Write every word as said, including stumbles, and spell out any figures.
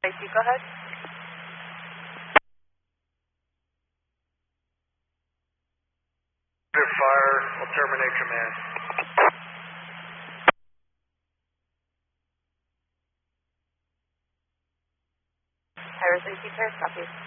Tracy, go ahead. Fire will terminate command. Harrison, keep her, copy.